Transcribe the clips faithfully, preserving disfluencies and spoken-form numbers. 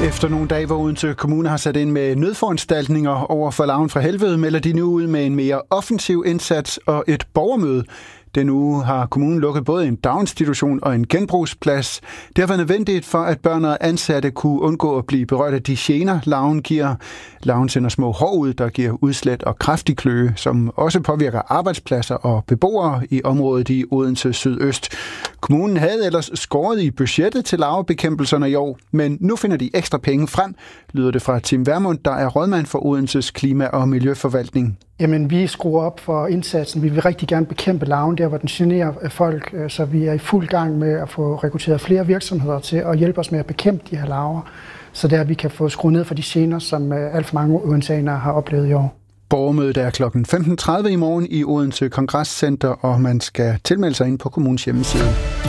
Efter nogle dage, hvor Odense Kommune har sat ind med nødforanstaltninger over for larven fra helvede, melder de nu ud med en mere offensiv indsats og et borgermøde. Den uge har kommunen lukket både en daginstitution og en genbrugsplads. Det har været nødvendigt for, at børn og ansatte kunne undgå at blive berørt af de gener, larven giver. Larven sender små hår ud, der giver udslæt og kraftig kløe, som også påvirker arbejdspladser og beboere i området i Odense Sydøst. Kommunen havde ellers skåret i budgettet til larvebekæmpelserne i år, men nu finder de ekstra penge frem, lyder det fra Tim Vermund, der er rådmand for Odenses klima- og miljøforvaltning. Jamen, vi skruer op for indsatsen. Vi vil rigtig gerne bekæmpe larven der, hvor den generer folk, så vi er i fuld gang med at få rekrutteret flere virksomheder til at hjælpe os med at bekæmpe de her larver, så der vi kan få skruet ned for de gener, som alt for mange odenseanere har oplevet i år. Borgermødet er klokken femten tredive i morgen i Odense Kongresscenter, og man skal tilmelde sig ind på kommunens hjemmeside.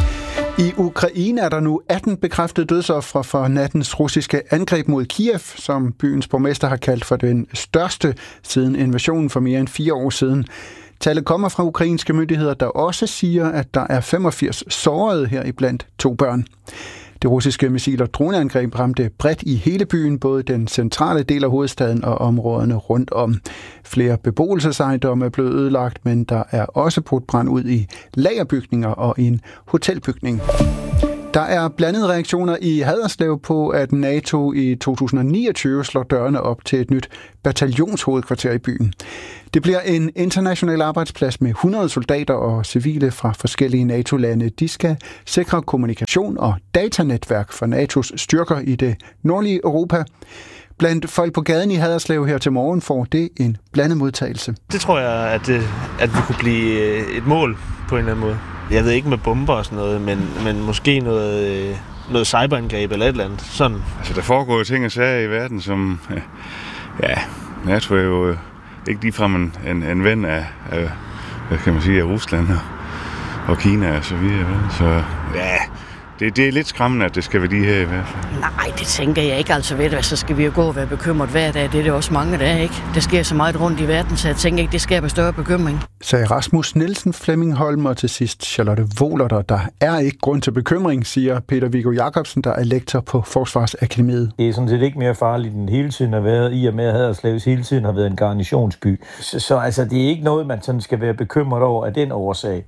I Ukraine er der nu atten bekræftede dødsofre fra nattens russiske angreb mod Kiev, som byens borgmester har kaldt for den største siden invasionen for mere end fire år siden. Tallet kommer fra ukrainske myndigheder, der også siger, at der er femogfirs sårede her iblandt to børn. Det russiske missil- og droneangreb ramte bredt i hele byen, både den centrale del af hovedstaden og områderne rundt om. Flere beboelsesejendomme er blevet ødelagt, men der er også brudt brand ud i lagerbygninger og i en hotelbygning. Der er blandede reaktioner i Haderslev på, at NATO i to tusind og niogtyve slår dørene op til et nyt bataljonshovedkvarter i byen. Det bliver en international arbejdsplads med hundrede soldater og civile fra forskellige NATO-lande. De skal sikre kommunikation og datanetværk for N A T O's styrker i det nordlige Europa. Blandt folk på gaden i Haderslev her til morgen får det en blandet modtagelse. Det tror jeg, at, det, at vi kunne blive et mål på en eller anden måde. Jeg ved ikke med bomber og sådan noget, men, men måske noget, noget cyberangreb eller et eller andet. Sådan. Altså, der foregår jo ting og sager i verden, som... Ja, NATO er jo ikke ligefrem en, en, en ven af, af, hvad kan man sige, af Rusland og, og Kina og så videre. Så ja, det, det er lidt skræmmende, at det skal være de her i hvert fald. Nej, det tænker jeg ikke. Altså ved det, så skal vi jo gå og være bekymret hver dag. Det er det også mange dage, ikke? Der sker så meget rundt i verden, så jeg tænker ikke, det skaber større bekymring. Sagde Rasmus Nielsen, Flemming Holm og til sidst Charlotte Wohler. Der er ikke grund til bekymring, siger Peter Viggo Jacobsen, der er lektor på Forsvarsakademiet. Det er sådan set ikke mere farligt end hele tiden har været, i og med at Haderslev hele tiden har været en garnisonsby. Så, så altså, det er ikke noget, man sådan skal være bekymret over af den årsag.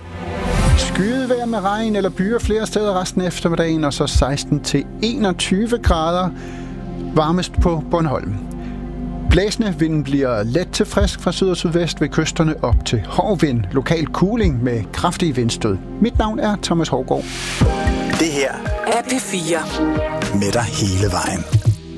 Skyet vejr med regn eller byer flere steder resten af eftermiddagen, og så seksten til enogtyve grader varmest på Bornholm. Blæsende vinden bliver let til frisk fra syd og sydvest ved kysterne op til hård vind. Lokal kuling med kraftige vindstød. Mit navn er Thomas Hovgaard. Det her er P fire. Med dig hele vejen.